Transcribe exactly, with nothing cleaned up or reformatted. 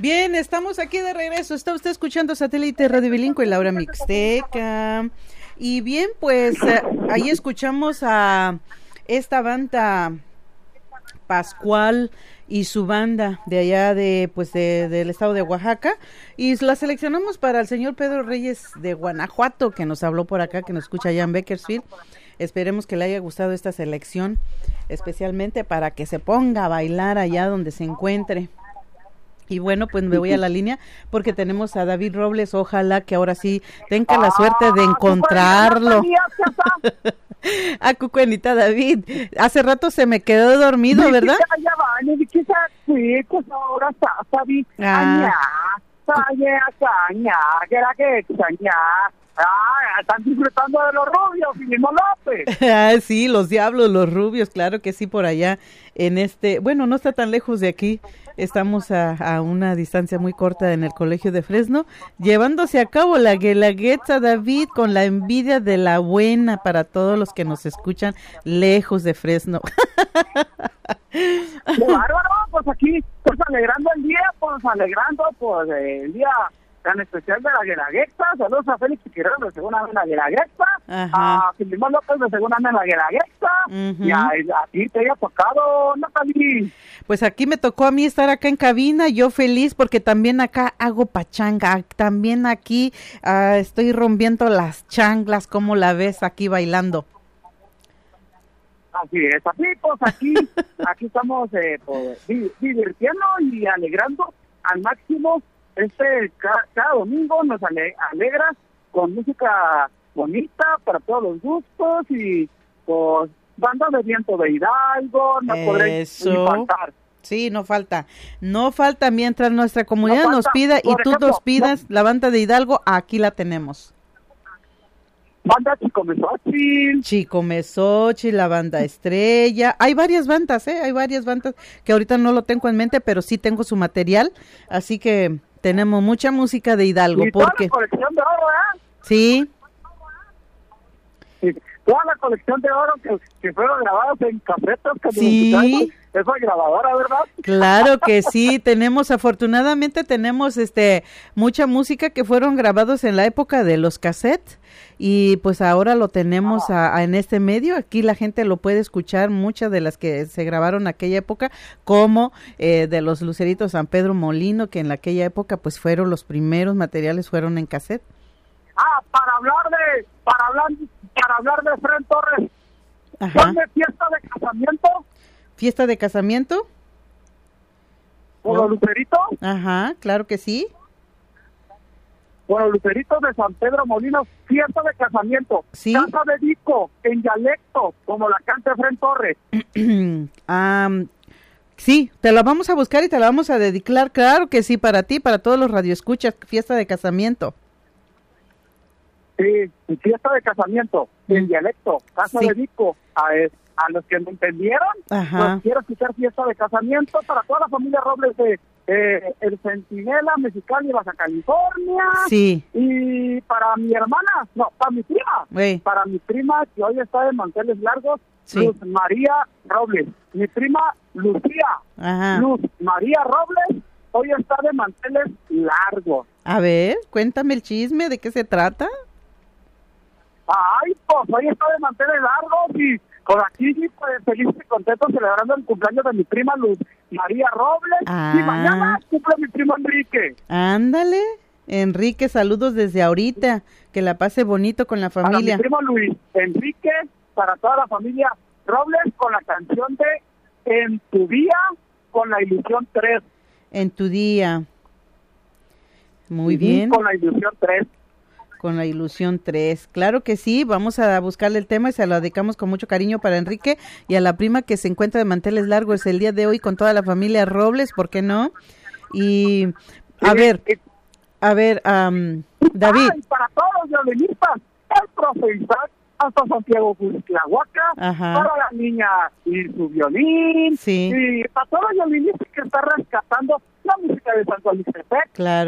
Bien, estamos aquí de regreso. Está usted escuchando Satélite Radio Bilingüe, la hora mixteca. Y bien, pues eh, ahí escuchamos a esta banda Pascual y su banda de allá de pues de, del estado de Oaxaca, y la seleccionamos para el señor Pedro Reyes de Guanajuato, que nos habló por acá, que nos escucha allá en Bakersfield. Esperemos que le haya gustado esta selección, especialmente para que se ponga a bailar allá donde se encuentre. Y bueno, pues me voy a la línea porque tenemos a David Robles. Ojalá que ahora sí tenga la suerte de encontrarlo. A Cucuenita, David. Hace rato se me quedó dormido, ¿verdad? Ah, están disfrutando de los rubios, Filimo López. Ah, sí, los diablos, los rubios, claro que sí, por allá en este, bueno, no está tan lejos de aquí, estamos a, a una distancia muy corta en el colegio de Fresno, llevándose a cabo la Guelaguetza, David, con la envidia de la buena para todos los que nos escuchan lejos de Fresno. ¡Qué bárbaro! Pues aquí, pues alegrando el día, pues alegrando, pues el día tan especial de la Guelaguetza. Saludos a Félix Chiquirón de segunda vez en la Guelaguetza, a Filimón López de segunda vez en la Guelaguetza, uh-huh. Y a, a ti te haya tocado, Natalie. Pues aquí me tocó a mí estar acá en cabina, yo feliz porque también acá hago pachanga, también aquí uh, estoy rompiendo las changlas, ¿cómo la ves aquí bailando? Así es, así pues aquí, aquí estamos eh, pues, divirtiendo y alegrando al máximo. Este cada, cada domingo nos ale, alegra con música bonita para todos los gustos y pues bandas de viento de Hidalgo, no podré ni faltar. Sí, no falta, no falta mientras nuestra comunidad no falta, nos pida y tú ejemplo, nos pidas no. La banda de Hidalgo, aquí la tenemos. Banda Chico Mesochil. Chico Mesochil, la banda Estrella. Hay varias bandas, ¿eh? Hay varias bandas que ahorita no lo tengo en mente, pero sí tengo su material, así que tenemos mucha música de Hidalgo. Y porque... toda la colección de oro, ¿eh? Sí. Sí. Toda la colección de oro que, que fueron grabadas en casetas. Que sí. Esa grabadora, ¿verdad? Claro que sí, tenemos, afortunadamente tenemos este mucha música que fueron grabados en la época de los cassettes y pues ahora lo tenemos a, a, en este medio, aquí la gente lo puede escuchar, muchas de las que se grabaron en aquella época, como eh, de los Luceritos San Pedro Molino, que en aquella época pues fueron los primeros materiales, fueron en cassette. Ah, para hablar de, para hablar, para hablar de Fren Torres, ¿son de fiesta de casamiento? ¿Fiesta de casamiento? ¿Por los Luceritos? Ajá, claro que sí. Por los Luceritos de San Pedro Molino, fiesta de casamiento. Sí. Casa de disco, en dialecto, como la canta Fren Torres. um, sí, te la vamos a buscar y te la vamos a dedicar, claro que sí, para ti, para todos los radioescuchas, fiesta de casamiento. Sí, fiesta de casamiento, en dialecto, casa sí. de disco, a eso. A los que no entendieron, Ajá. Pues quiero escuchar fiesta de casamiento para toda la familia Robles de eh, El Centinela, Mexicali, Baja California. Sí. Y para mi hermana, no, para mi prima. Sí. Para mi prima que hoy está de manteles largos, sí. Luz María Robles. Mi prima Lucía. Ajá. Luz María Robles, hoy está de manteles largos. A ver, cuéntame el chisme, ¿de qué se trata? Ay, pues hoy está de manteles largos y con aquí, pues, feliz y contento celebrando el cumpleaños de mi prima Luz María Robles. Ah. Y mañana cumple mi primo Enrique. Ándale, Enrique, saludos desde ahorita. Que la pase bonito con la familia. Para mi primo Luis Enrique, para toda la familia Robles, con la canción de En tu día, con la ilusión tres. En tu día. Muy y bien. Con la ilusión tres. Con la ilusión tres, claro que sí, vamos a buscarle el tema y se lo dedicamos con mucho cariño para Enrique y a la prima que se encuentra de manteles largos el día de hoy con toda la familia Robles, ¿por qué no? Y a ver, a ver, um, David. Ay, para todos los violinistas, el profe Isaac, hasta Santiago Cuixtlahuaca, para la niña y su violín, sí. Y para todos los violinistas que están rescatando la música de Santo Luis Tepec. Claro.